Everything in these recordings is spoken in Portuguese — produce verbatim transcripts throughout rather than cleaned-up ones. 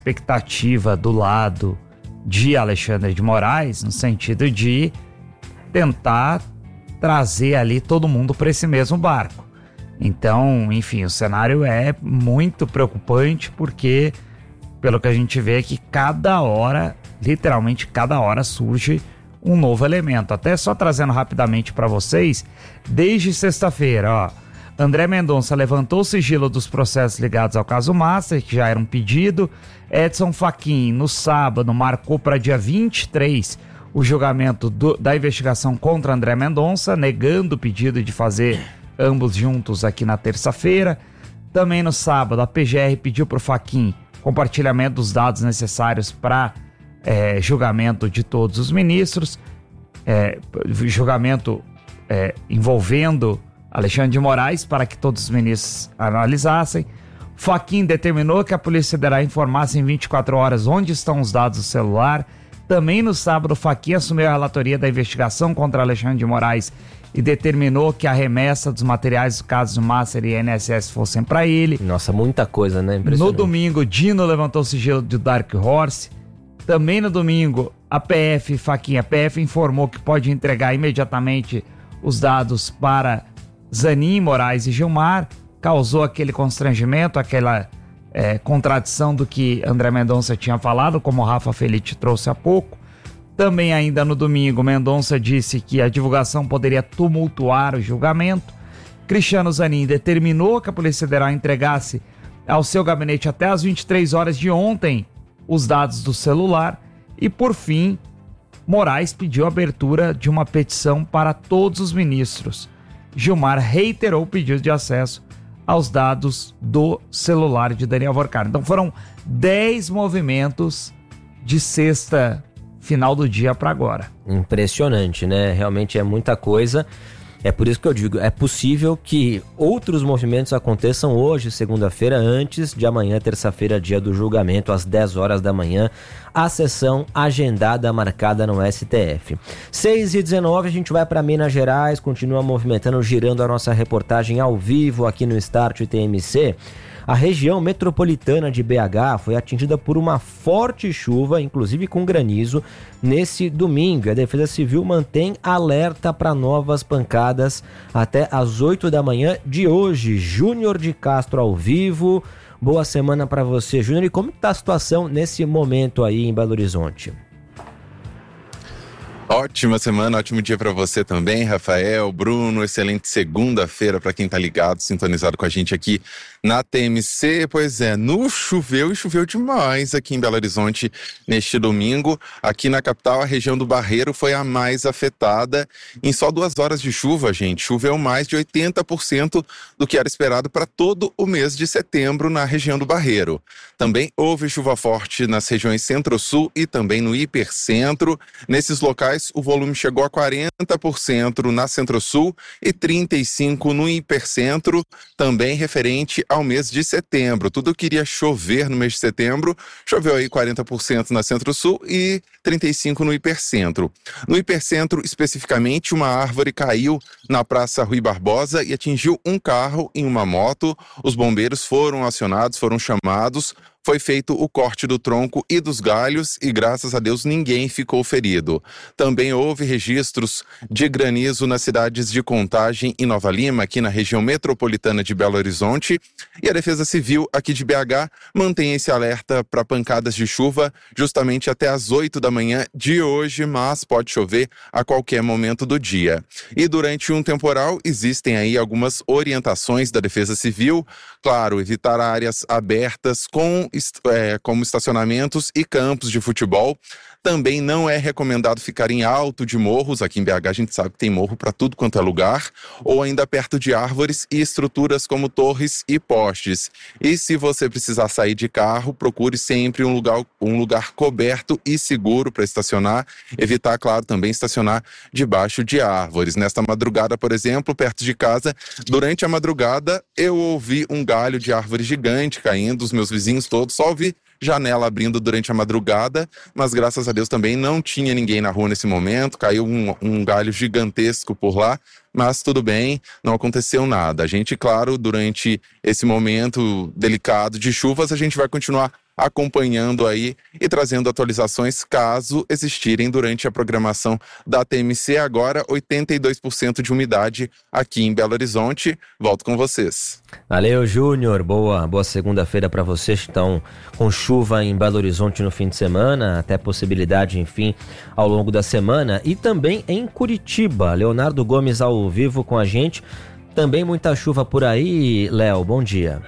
expectativa do lado de Alexandre de Moraes, no sentido de tentar trazer ali todo mundo para esse mesmo barco. Então, enfim, o cenário é muito preocupante porque, pelo que a gente vê, é que cada hora, literalmente cada hora, surge um novo elemento. Até só trazendo rapidamente para vocês, desde sexta-feira, ó, André Mendonça levantou o sigilo dos processos ligados ao caso Master, que já era um pedido. Edson Fachin, no sábado, marcou para dia vinte e três o julgamento do, da investigação contra André Mendonça, negando o pedido de fazer ambos juntos aqui na terça-feira. Também no sábado, a P G R pediu para o Fachin compartilhamento dos dados necessários para é, julgamento de todos os ministros, é, julgamento é, envolvendo Alexandre de Moraes, para que todos os ministros analisassem. Fachin determinou que a Polícia Federal informasse em vinte e quatro horas onde estão os dados do celular. Também no sábado, Fachin assumiu a relatoria da investigação contra Alexandre de Moraes e determinou que a remessa dos materiais dos casos do Master e I N S S fossem para ele. Nossa, muita coisa, né? No domingo, Dino levantou o sigilo do Dark Horse. Também no domingo, a P F, Fachin, a P F informou que pode entregar imediatamente os dados para Zanin, Moraes e Gilmar. Causou aquele constrangimento, aquela é, contradição do que André Mendonça tinha falado, como o Rafa Felite trouxe há pouco. Também ainda no domingo, Mendonça disse que a divulgação poderia tumultuar o julgamento. Cristiano Zanin determinou que a Polícia Federal entregasse ao seu gabinete até às vinte e três horas de ontem os dados do celular. E por fim, Moraes pediu a abertura de uma petição para todos os ministros. Gilmar reiterou o pedido de acesso aos dados do celular de Daniel Vorcar. Então foram dez movimentos de sexta, final do dia para agora. Impressionante, né? Realmente é muita coisa. É por isso que eu digo, é possível que outros movimentos aconteçam hoje, segunda-feira, antes de amanhã, terça-feira, dia do julgamento, às dez horas da manhã, a sessão agendada, marcada no S T F. seis e dezenove, a gente vai para Minas Gerais, continua movimentando, girando a nossa reportagem ao vivo aqui no Start T M C. A região metropolitana de B H foi atingida por uma forte chuva, inclusive com granizo, nesse domingo. A Defesa Civil mantém alerta para novas pancadas até às oito da manhã de hoje. Júnior de Castro ao vivo. Boa semana para você, Júnior. E como está a situação nesse momento aí em Belo Horizonte? Ótima semana, ótimo dia para você também, Rafael, Bruno, excelente segunda-feira para quem tá ligado, sintonizado com a gente aqui na T M C. Pois é, no choveu e choveu demais aqui em Belo Horizonte neste domingo. Aqui na capital, a região do Barreiro foi a mais afetada. Em só duas horas de chuva, gente, choveu mais de oitenta por cento do que era esperado para todo o mês de setembro na região do Barreiro. Também houve chuva forte nas regiões Centro-Sul e também no Hipercentro. Nesses locais, o volume chegou a quarenta por cento na Centro-Sul e trinta e cinco por cento no Hipercentro, também referente ao mês de setembro. Tudo que iria chover no mês de setembro, choveu aí quarenta por cento na Centro-Sul e trinta e cinco por cento no Hipercentro. No Hipercentro, especificamente, uma árvore caiu na Praça Rui Barbosa e atingiu um carro e uma moto. Os bombeiros foram acionados, foram chamados. Foi feito o corte do tronco e dos galhos e, graças a Deus, ninguém ficou ferido. Também houve registros de granizo nas cidades de Contagem e Nova Lima, aqui na região metropolitana de Belo Horizonte. E a Defesa Civil aqui de B H mantém esse alerta para pancadas de chuva justamente até às oito da manhã de hoje, mas pode chover a qualquer momento do dia. E durante um temporal existem aí algumas orientações da Defesa Civil. Claro, evitar áreas abertas com É, como estacionamentos e campos de futebol. Também não é recomendado ficar em alto de morros. Aqui em B H a gente sabe que tem morro para tudo quanto é lugar, ou ainda perto de árvores e estruturas como torres e postes. E se você precisar sair de carro, procure sempre um lugar, um lugar coberto e seguro para estacionar. Evitar, claro, também estacionar debaixo de árvores. Nesta madrugada, por exemplo, perto de casa, durante a madrugada eu ouvi um galho de árvore gigante caindo, os meus vizinhos todos só ouvi janela abrindo durante a madrugada, mas graças a Deus também não tinha ninguém na rua nesse momento. Caiu um, um galho gigantesco por lá, mas tudo bem, não aconteceu nada. A gente, claro, durante esse momento delicado de chuvas, a gente vai continuar acompanhando aí e trazendo atualizações caso existirem durante a programação da T M C. Agora, oitenta e dois por cento de umidade aqui em Belo Horizonte. Volto com vocês. Valeu, Júnior. Boa, boa segunda-feira para vocês que estão com chuva em Belo Horizonte no fim de semana, até possibilidade, enfim, ao longo da semana. E também em Curitiba. Leonardo Gomes ao vivo com a gente. Também muita chuva por aí, Léo. Bom dia.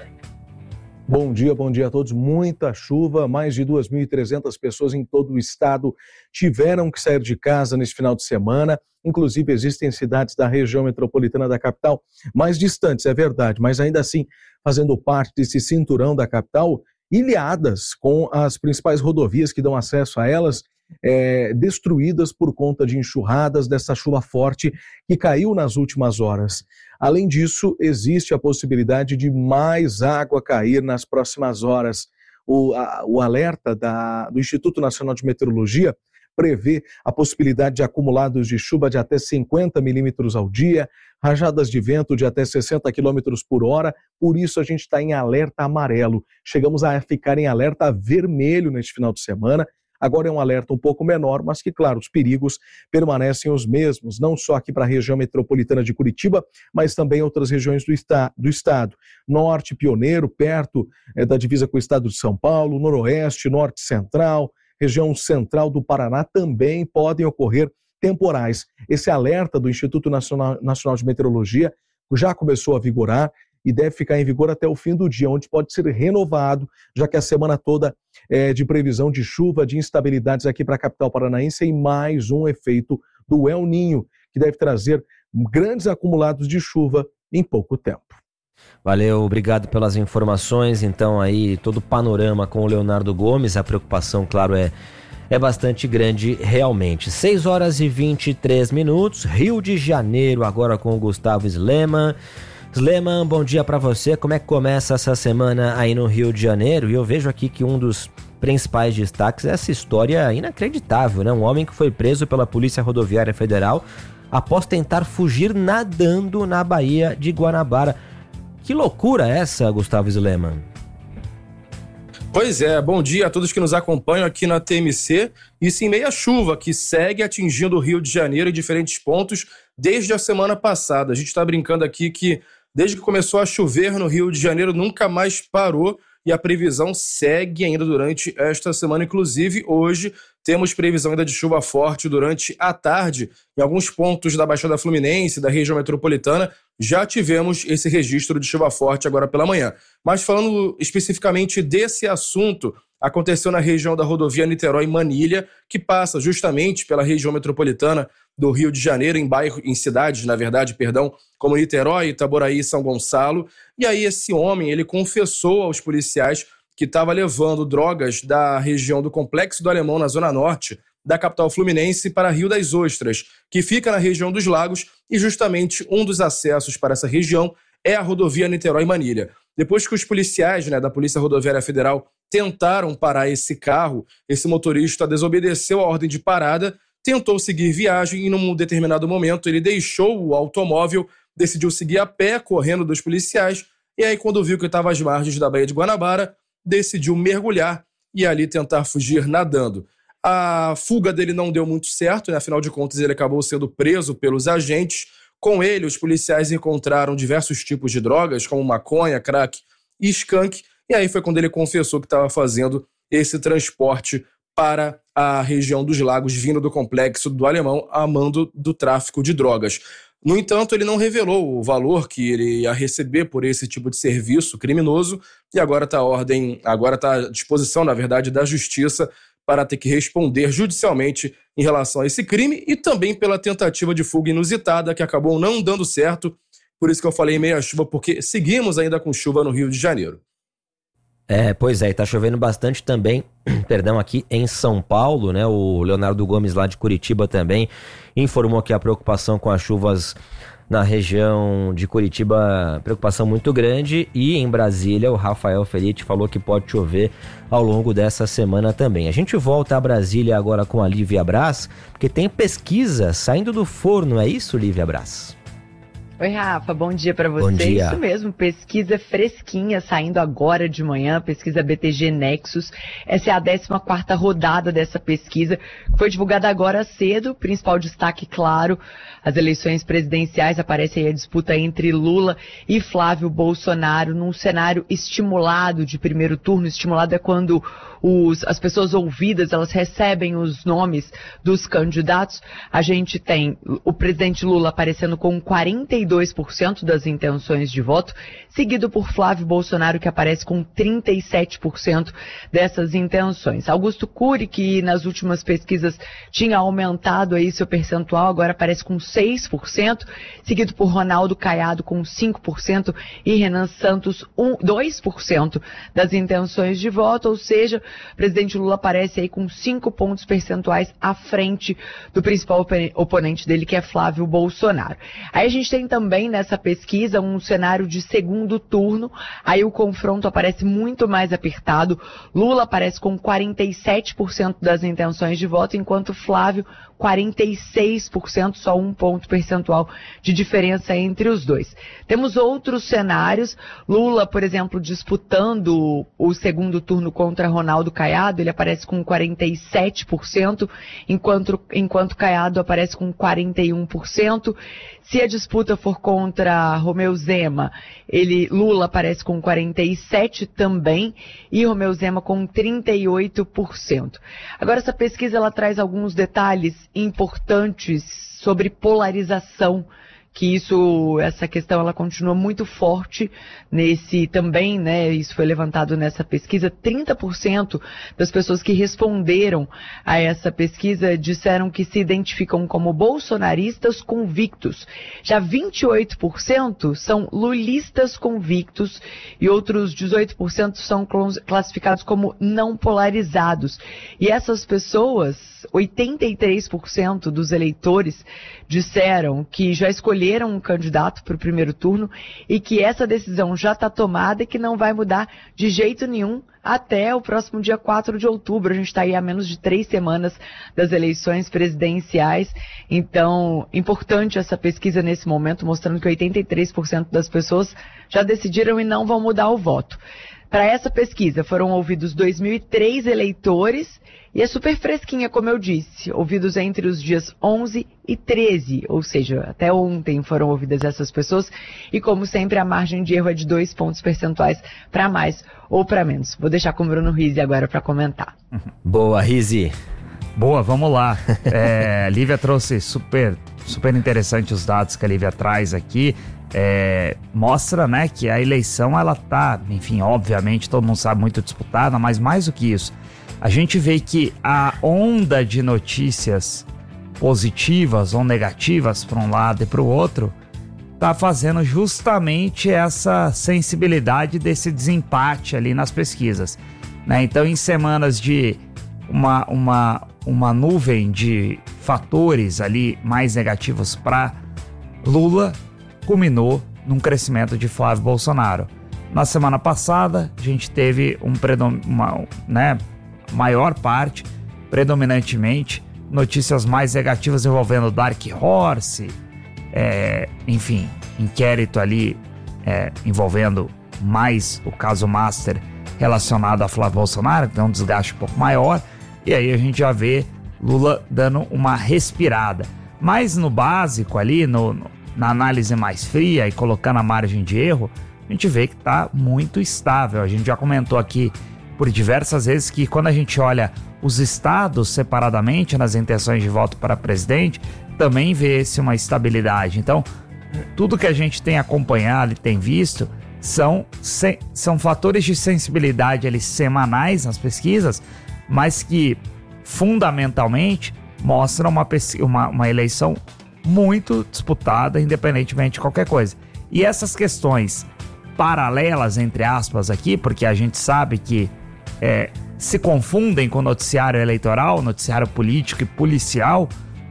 Bom dia, bom dia a todos. Muita chuva, mais de duas mil e trezentas pessoas em todo o estado tiveram que sair de casa nesse final de semana. Inclusive, existem cidades da região metropolitana da capital mais distantes, é verdade, mas ainda assim fazendo parte desse cinturão da capital, ilhadas com as principais rodovias que dão acesso a elas, é, destruídas por conta de enxurradas dessa chuva forte que caiu nas últimas horas. Além disso, existe a possibilidade de mais água cair nas próximas horas. O, a, o alerta da, do Instituto Nacional de Meteorologia prevê a possibilidade de acumulados de chuva de até cinquenta milímetros ao dia, rajadas de vento de até sessenta quilômetros por hora, por isso a gente está em alerta amarelo. Chegamos a ficar em alerta vermelho neste final de semana. Agora é um alerta um pouco menor, mas que, claro, os perigos permanecem os mesmos, não só aqui para a região metropolitana de Curitiba, mas também em outras regiões do, esta- do estado. Norte, Pioneiro, perto é, da divisa com o estado de São Paulo, Noroeste, Norte Central, região central do Paraná, também podem ocorrer temporais. Esse alerta do Instituto Nacional, Nacional de Meteorologia já começou a vigorar e deve ficar em vigor até o fim do dia, onde pode ser renovado, já que a semana toda é de previsão de chuva, de instabilidades aqui para a capital paranaense, e mais um efeito do El Niño, que deve trazer grandes acumulados de chuva em pouco tempo. Valeu, obrigado pelas informações. Então aí todo o panorama com o Leonardo Gomes, a preocupação, claro, é, é bastante grande realmente. seis horas e vinte e três minutos, Rio de Janeiro, agora com o Gustavo Sleman. Sleman, bom dia para você. Como é que começa essa semana aí no Rio de Janeiro? E eu vejo aqui que um dos principais destaques é essa história inacreditável, né? Um homem que foi preso pela Polícia Rodoviária Federal após tentar fugir nadando na Baía de Guanabara. Que loucura essa, Gustavo Sleman? Pois é, bom dia a todos que nos acompanham aqui na T M C. Isso em meia chuva, que segue atingindo o Rio de Janeiro em diferentes pontos desde a semana passada. A gente está brincando aqui que desde que começou a chover no Rio de Janeiro nunca mais parou e a previsão segue ainda durante esta semana. Inclusive, hoje temos previsão ainda de chuva forte durante a tarde. Em alguns pontos da Baixada Fluminense, da região metropolitana, já tivemos esse registro de chuva forte agora pela manhã. Mas falando especificamente desse assunto, aconteceu na região da rodovia Niterói-Manilha, que passa justamente pela região metropolitana do Rio de Janeiro, em bairro, em cidades, na verdade, perdão, como Niterói, Itaboraí e São Gonçalo. E aí esse homem, ele confessou aos policiais que estava levando drogas da região do Complexo do Alemão, na zona norte da capital fluminense, para Rio das Ostras, que fica na região dos Lagos, e justamente um dos acessos para essa região é a rodovia Niterói-Manilha. Depois que os policiais, né, da Polícia Rodoviária Federal tentaram parar esse carro, esse motorista desobedeceu a ordem de parada, tentou seguir viagem e num determinado momento ele deixou o automóvel, decidiu seguir a pé, correndo dos policiais, e aí quando viu que estava às margens da Baía de Guanabara, decidiu mergulhar e ali tentar fugir nadando. A fuga dele não deu muito certo, né? Afinal de contas ele acabou sendo preso pelos agentes. Com ele, os policiais encontraram diversos tipos de drogas, como maconha, crack e skunk, e aí foi quando ele confessou que estava fazendo esse transporte para a região dos Lagos, vindo do Complexo do Alemão, a mando do tráfico de drogas. No entanto, ele não revelou o valor que ele ia receber por esse tipo de serviço criminoso, e agora está ordem, agora está à disposição, na verdade, da Justiça para ter que responder judicialmente em relação a esse crime e também pela tentativa de fuga inusitada que acabou não dando certo. Por isso que eu falei meia chuva, porque seguimos ainda com chuva no Rio de Janeiro. É, pois é, e tá chovendo bastante também, perdão, aqui em São Paulo, né? O Leonardo Gomes lá de Curitiba também informou que a preocupação com as chuvas na região de Curitiba, preocupação muito grande, e em Brasília o Rafael Felite falou que pode chover ao longo dessa semana também. A gente volta a Brasília agora com a Lívia Braz, porque tem pesquisa saindo do forno, é isso, Lívia Braz? Oi, Rafa, bom dia para você. Bom dia. Isso mesmo, pesquisa fresquinha saindo agora de manhã, pesquisa B T G Nexus. Essa é a décima quarta rodada dessa pesquisa, que foi divulgada agora cedo. Principal destaque, claro, as eleições presidenciais. Aparece aí a disputa entre Lula e Flávio Bolsonaro num cenário estimulado de primeiro turno. Estimulado é quando os, as pessoas ouvidas, elas recebem os nomes dos candidatos. A gente tem o presidente Lula aparecendo com quarenta e dois por cento das intenções de voto, seguido por Flávio Bolsonaro, que aparece com trinta e sete por cento dessas intenções. Augusto Cury, que nas últimas pesquisas tinha aumentado aí seu percentual, agora aparece com seis por cento, seguido por Ronaldo Caiado com cinco por cento e Renan Santos um, dois por cento das intenções de voto, ou seja, o presidente Lula aparece aí com cinco pontos percentuais à frente do principal oponente dele, que é Flávio Bolsonaro. Aí a gente tem também nessa pesquisa um cenário de segundo turno, aí o confronto aparece muito mais apertado. Lula aparece com quarenta e sete por cento das intenções de voto, enquanto Flávio quarenta e seis por cento, só um ponto percentual de diferença entre os dois. Temos outros cenários, Lula, por exemplo, disputando o segundo turno contra Ronaldo Caiado, ele aparece com quarenta e sete por cento, enquanto, enquanto Caiado aparece com quarenta e um por cento. Se a disputa for contra Romeu Zema, ele, Lula aparece com quarenta e sete por cento também e Romeu Zema com trinta e oito por cento. Agora, essa pesquisa ela traz alguns detalhes importantes sobre polarização, que isso, essa questão ela continua muito forte nesse também, né, isso foi levantado nessa pesquisa. Trinta por cento das pessoas que responderam a essa pesquisa disseram que se identificam como bolsonaristas convictos. Já vinte e oito por cento são lulistas convictos e outros dezoito por cento são classificados como não polarizados. E essas pessoas, oitenta e três por cento dos eleitores disseram que já escolheram um candidato para o primeiro turno e que essa decisão já está tomada e que não vai mudar de jeito nenhum até o próximo dia quatro de outubro. A gente está aí a menos de três semanas das eleições presidenciais. Então, importante essa pesquisa nesse momento, mostrando que oitenta e três por cento das pessoas já decidiram e não vão mudar o voto. Para essa pesquisa foram ouvidos dois mil e três eleitores e é super fresquinha, como eu disse, ouvidos entre os dias onze e treze, ou seja, até ontem foram ouvidas essas pessoas e, como sempre, a margem de erro é de dois pontos percentuais para mais ou para menos. Vou deixar com o Bruno Rizzi agora para comentar. Boa, Rizzi. Boa, vamos lá. É, a Lívia trouxe super, super interessante os dados que a Lívia traz aqui. É, mostra, né, que a eleição ela tá, enfim, obviamente todo mundo sabe, muito disputada, mas mais do que isso, a gente vê que a onda de notícias positivas ou negativas para um lado e para o outro tá fazendo justamente essa sensibilidade desse desempate ali nas pesquisas, né? Então, em semanas de uma, uma, uma nuvem de fatores ali mais negativos para Lula, culminou num crescimento de Flávio Bolsonaro. Na semana passada, a gente teve um predom- uma, né, maior parte, predominantemente, notícias mais negativas envolvendo Dark Horse, é, enfim, inquérito ali é, envolvendo mais o caso Master relacionado a Flávio Bolsonaro, que tem um desgaste um pouco maior, e aí a gente já vê Lula dando uma respirada. Mas no básico ali, no, no na análise mais fria e colocando a margem de erro, a gente vê que está muito estável. A gente já comentou aqui por diversas vezes que quando a gente olha os estados separadamente nas intenções de voto para presidente, também vê-se uma estabilidade. Então, tudo que a gente tem acompanhado e tem visto são, se, são fatores de sensibilidade ali semanais nas pesquisas, mas que fundamentalmente mostram uma, uma, uma eleição muito disputada, independentemente de qualquer coisa. E essas questões paralelas, entre aspas, aqui, porque a gente sabe que é, se confundem com o noticiário eleitoral, noticiário político e policial,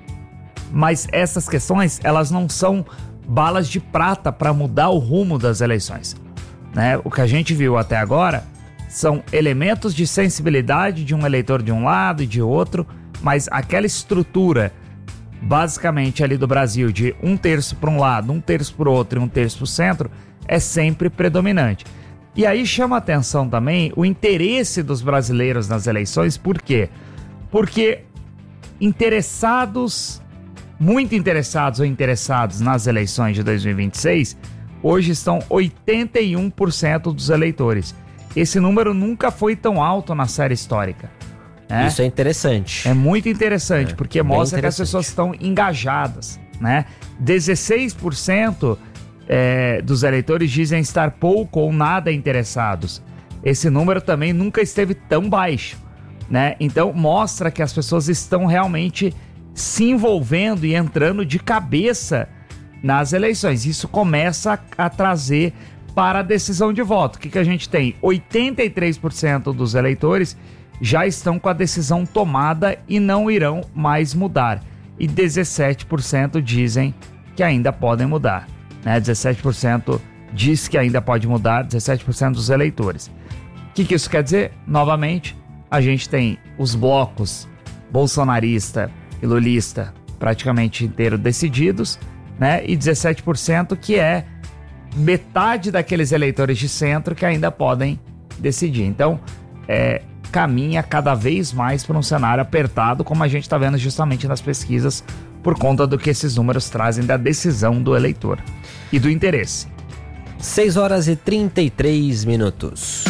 mas essas questões, elas não são balas de prata para mudar o rumo das eleições, né? O que a gente viu até agora são elementos de sensibilidade de um eleitor de um lado e de outro, mas aquela estrutura basicamente ali do Brasil, de um terço para um lado, um terço para o outro e um terço para o centro, é sempre predominante. E aí chama a atenção também o interesse dos brasileiros nas eleições. Por quê? Porque interessados, muito interessados ou interessados nas eleições de dois mil e vinte e seis, hoje estão oitenta e um por cento dos eleitores. Esse número nunca foi tão alto na série histórica. Né? Isso é interessante. É muito interessante, é, porque mostra que as pessoas estão engajadas, né? dezesseis por cento é, dos eleitores dizem estar pouco ou nada interessados. Esse número também nunca esteve tão baixo, né? Então mostra que as pessoas estão realmente se envolvendo e entrando de cabeça nas eleições. Isso começa a, a trazer para a decisão de voto. O que, que a gente tem? oitenta e três por cento dos eleitores já estão com a decisão tomada e não irão mais mudar. E dezessete por cento dizem que ainda podem mudar. Né? dezessete por cento diz que ainda pode mudar, dezessete por cento dos eleitores. O que, que isso quer dizer? Novamente, a gente tem os blocos bolsonarista e lulista praticamente inteiro decididos, né? E dezessete por cento que é metade daqueles eleitores de centro que ainda podem decidir. Então, é, caminha cada vez mais para um cenário apertado, como a gente está vendo justamente nas pesquisas, por conta do que esses números trazem da decisão do eleitor e do interesse. seis horas e trinta e três minutos.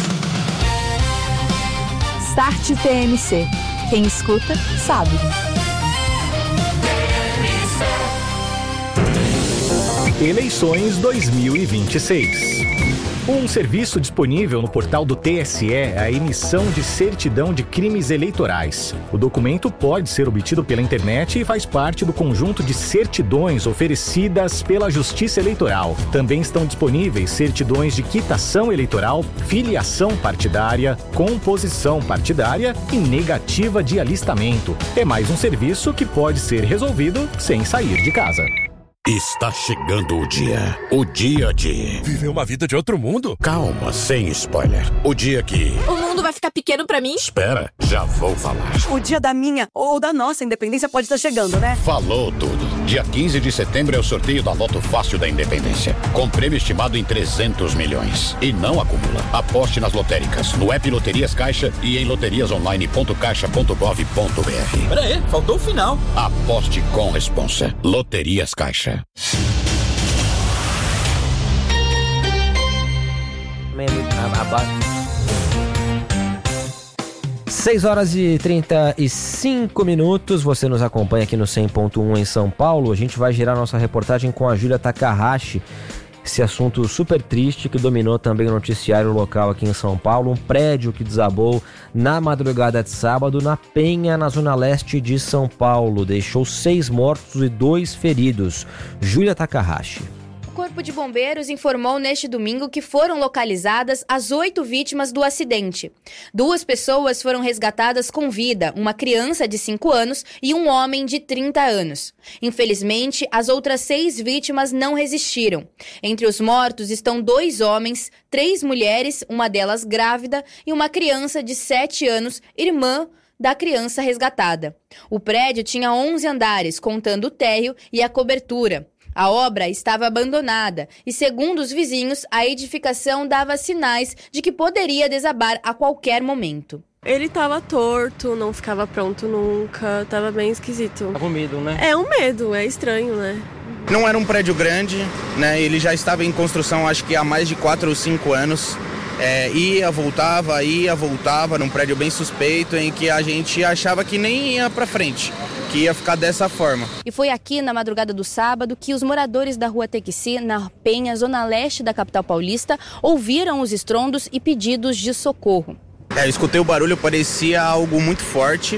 Start T M C. Quem escuta, sabe. Eleições dois mil e vinte e seis. Um serviço disponível no portal do T S E é a emissão de certidão de crimes eleitorais. O documento pode ser obtido pela internet e faz parte do conjunto de certidões oferecidas pela Justiça Eleitoral. Também estão disponíveis certidões de quitação eleitoral, filiação partidária, composição partidária e negativa de alistamento. É mais um serviço que pode ser resolvido sem sair de casa. Está chegando o dia. O dia de... viver uma vida de outro mundo? Calma, sem spoiler. O dia que... o mundo vai ficar pequeno pra mim? Espera, já vou falar. O dia da minha ou da nossa independência pode estar chegando, né? Falou tudo. Dia quinze de setembro é o sorteio da Loto Fácil da Independência. Com prêmio estimado em trezentos milhões. E não acumula. Aposte nas lotéricas, no app Loterias Caixa e em loterias online ponto caixa ponto gov ponto br. Pera aí, faltou o final. Aposte com responsa. Loterias Caixa. seis horas e trinta e cinco minutos, você nos acompanha aqui no cem ponto um em São Paulo. A gente vai girar nossa reportagem com a Júlia Takahashi. Esse assunto super triste que dominou também o noticiário local aqui em São Paulo. Um prédio que desabou na madrugada de sábado na Penha, na zona leste de São Paulo. Deixou seis mortos e dois feridos. Júlia Takahashi. O Corpo de Bombeiros informou neste domingo que foram localizadas as oito vítimas do acidente. Duas pessoas foram resgatadas com vida, uma criança de cinco anos e um homem de trinta anos. Infelizmente, as outras seis vítimas não resistiram. Entre os mortos estão dois homens, três mulheres, uma delas grávida, e uma criança de sete anos, irmã da criança resgatada. O prédio tinha onze andares, contando o térreo e a cobertura. A obra estava abandonada e, segundo os vizinhos, a edificação dava sinais de que poderia desabar a qualquer momento. Ele tava torto, não ficava pronto nunca, tava bem esquisito. Tava com medo, né? É um medo, é estranho, né? Não era um prédio grande, né? Ele já estava em construção acho que há mais de quatro ou cinco anos. É, ia, voltava, ia, voltava, num prédio bem suspeito, em que a gente achava que nem ia pra frente, que ia ficar dessa forma. E foi aqui, na madrugada do sábado, que os moradores da rua Tequeci, na Penha, zona leste da capital paulista, ouviram os estrondos e pedidos de socorro. É, eu escutei o barulho, parecia algo muito forte.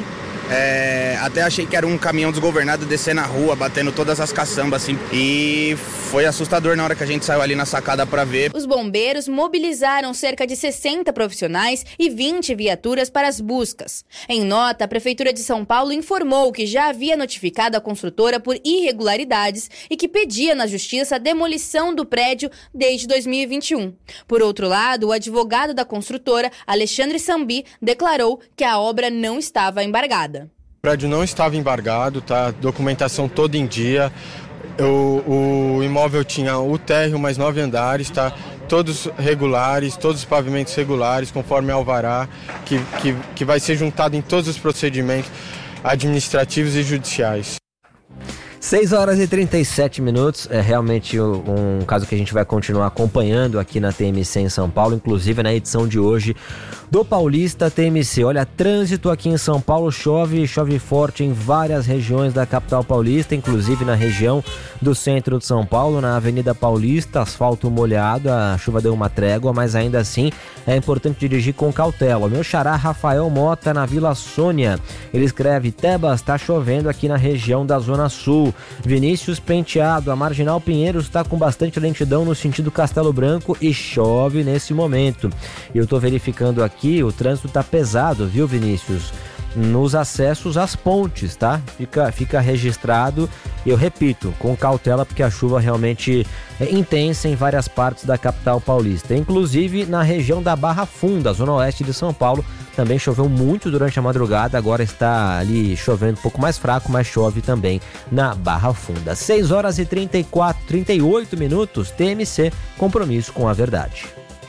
É, até achei que era um caminhão desgovernado descendo na rua, batendo todas as caçambas, assim. E foi assustador na hora que a gente saiu ali na sacada para ver. Os bombeiros mobilizaram cerca de sessenta profissionais e vinte viaturas para as buscas. Em nota, a Prefeitura de São Paulo informou que já havia notificado a construtora por irregularidades e que pedia na Justiça a demolição do prédio desde dois mil e vinte e um. Por outro lado, o advogado da construtora, Alexandre Sambi, declarou que a obra não estava embargada. prédio não estava embargado, tá? Documentação toda em dia. O, o imóvel tinha o térreo mais nove andares, tá? Todos regulares, todos os pavimentos regulares, conforme alvará, que, que, que vai ser juntado em todos os procedimentos administrativos e judiciais. seis horas e trinta e sete minutos, é realmente um caso que a gente vai continuar acompanhando aqui na T M C em São Paulo, inclusive na edição de hoje do Paulista T M C. Olha, trânsito aqui em São Paulo, chove, chove forte em várias regiões da capital paulista, inclusive na região do centro de São Paulo, na Avenida Paulista, asfalto molhado, a chuva deu uma trégua, mas ainda assim é importante dirigir com cautela. O meu xará Rafael Mota, na Vila Sônia, ele escreve: Tebas, tá chovendo aqui na região da Zona Sul. Vinícius Penteado, a Marginal Pinheiros está com bastante lentidão no sentido Castelo Branco e chove nesse momento. E eu tô verificando aqui, o trânsito tá pesado, viu, Vinícius? Nos acessos às pontes, tá? Fica, fica registrado, eu repito, com cautela, porque a chuva realmente é intensa em várias partes da capital paulista. Inclusive na região da Barra Funda, zona oeste de São Paulo, também choveu muito durante a madrugada, agora está ali chovendo um pouco mais fraco, mas chove também na Barra Funda. seis horas e trinta e quatro, trinta e oito minutos, T M C, compromisso com a verdade.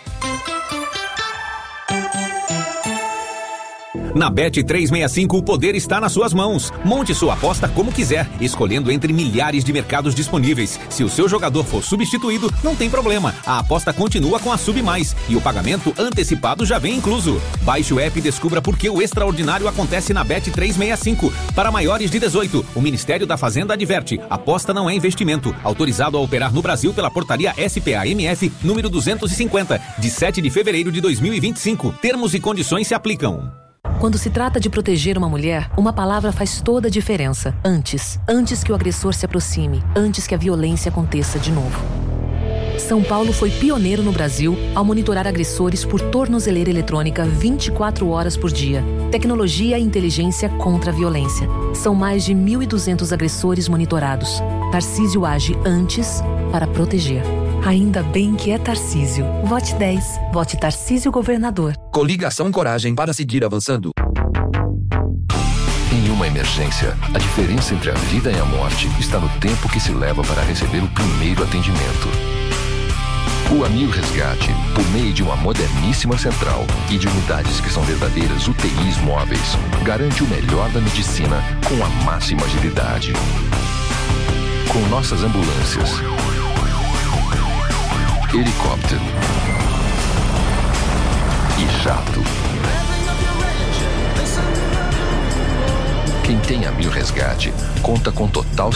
Na Bet trezentos e sessenta e cinco, o poder está nas suas mãos. Monte sua aposta como quiser, escolhendo entre milhares de mercados disponíveis. Se o seu jogador for substituído, não tem problema. A aposta continua com a Sub Mais e o pagamento antecipado já vem incluso. Baixe o app e descubra por que o extraordinário acontece na Bet trezentos e sessenta e cinco. Para maiores de dezoito, o Ministério da Fazenda adverte: aposta não é investimento. Autorizado a operar no Brasil pela portaria S P A M F número duzentos e cinquenta, de sete de fevereiro de dois mil e vinte e cinco. Termos e condições se aplicam. Quando se trata de proteger uma mulher, uma palavra faz toda a diferença. Antes. Antes que o agressor se aproxime. Antes que a violência aconteça de novo. São Paulo foi pioneiro no Brasil ao monitorar agressores por tornozeleira eletrônica vinte e quatro horas por dia. Tecnologia e inteligência contra a violência. São mais de mil e duzentos agressores monitorados. Tarcísio age antes para proteger. Ainda bem que é Tarcísio. Vote dez. Vote Tarcísio Governador. Coligação Coragem para seguir avançando. Em uma emergência, a diferença entre a vida e a morte está no tempo que se leva para receber o primeiro atendimento. O Amil Resgate, por meio de uma moderníssima central e de unidades que são verdadeiras U T Is móveis, garante o melhor da medicina com a máxima agilidade. Com nossas ambulâncias, helicóptero e jato. Quem tem Amil Resgate conta com total